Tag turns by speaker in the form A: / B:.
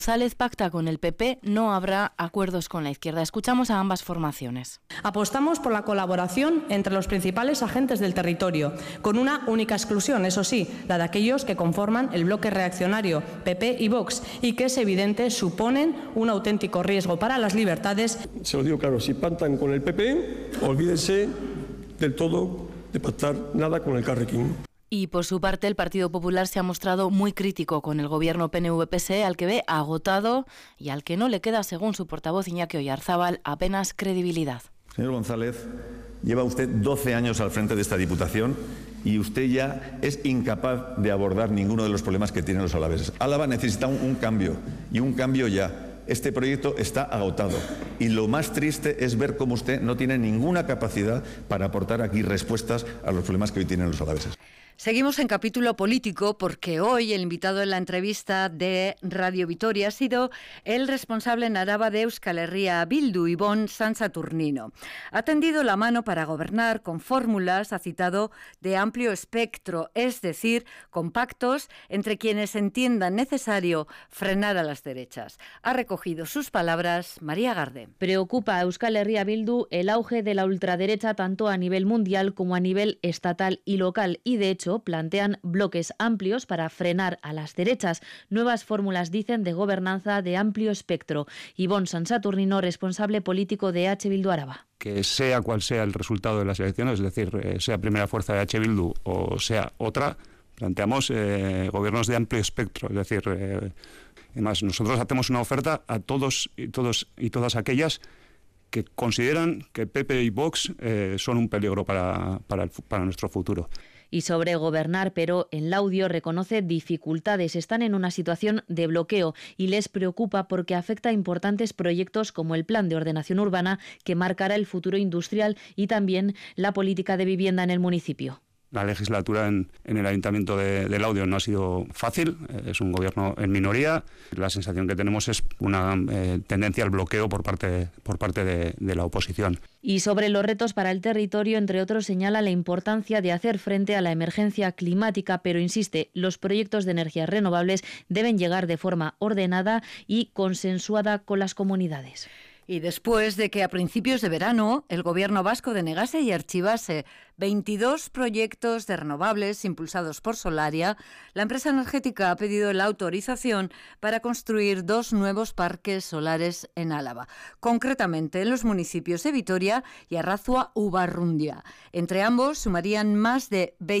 A: González pacta con el PP, no habrá acuerdos con la izquierda. Escuchamos a ambas formaciones.
B: Apostamos por la colaboración entre los principales agentes del territorio, con una única exclusión, eso sí, la de aquellos que conforman el bloque reaccionario, PP y Vox, y que es evidente suponen un auténtico riesgo para las libertades.
C: Se lo digo claro, si pactan con el PP, olvídense del todo de pactar nada con el Carrequín.
A: Y por su parte, el Partido Popular se ha mostrado muy crítico con el gobierno PNV-PSE, al que ve agotado y al que no le queda, según su portavoz Iñaki Oyarzábal, apenas credibilidad.
D: Señor González, lleva usted 12 años al frente de esta Diputación y usted ya es incapaz de abordar ninguno de los problemas que tienen los alaveses. Álava necesita un cambio, y un cambio ya. Este proyecto está agotado y lo más triste es ver cómo usted no tiene ninguna capacidad para aportar aquí respuestas a los problemas que hoy tienen los alaveses.
E: Seguimos en capítulo político porque hoy el invitado en la entrevista de Radio Vitoria ha sido el responsable en Araba de Euskal Herria Bildu, Ibon Sansaturnino. Ha tendido la mano para gobernar con fórmulas, ha citado, de amplio espectro, es decir, con pactos entre quienes entiendan necesario frenar a las derechas. Ha recogido sus palabras María Garde.
F: Preocupa a Euskal Herria Bildu el auge de la ultraderecha tanto a nivel mundial como a nivel estatal y local y, de hecho, plantean bloques amplios para frenar a las derechas. Nuevas fórmulas, dicen, de gobernanza de amplio espectro. Ibon Sansaturnino, responsable político de H. Bildu Araba.
G: Que sea cual sea el resultado de las elecciones, es decir, sea primera fuerza de H. Bildu o sea otra, planteamos gobiernos de amplio espectro, es decir, además nosotros hacemos una oferta a todos y todas aquellas que consideran que PP y Vox son un peligro para nuestro futuro.
F: Y sobre gobernar, pero en Laudio reconoce dificultades. Están en una situación de bloqueo y les preocupa porque afecta a importantes proyectos como el Plan de Ordenación Urbana, que marcará el futuro industrial, y también la política de vivienda en el municipio.
G: La legislatura en el Ayuntamiento de Laudio no ha sido fácil, es un gobierno en minoría. La sensación que tenemos es una tendencia al bloqueo por parte de la oposición.
F: Y sobre los retos para el territorio, entre otros, señala la importancia de hacer frente a la emergencia climática, pero insiste, los proyectos de energías renovables deben llegar de forma ordenada y consensuada con las comunidades.
E: Y después de que a principios de verano el gobierno vasco denegase y archivase 22 proyectos de renovables impulsados por Solaria, la empresa energética ha pedido la autorización para construir 2 nuevos parques solares en Álava, concretamente en los municipios de Vitoria y Arrazua Ubarrundia. Entre ambos sumarían más de 20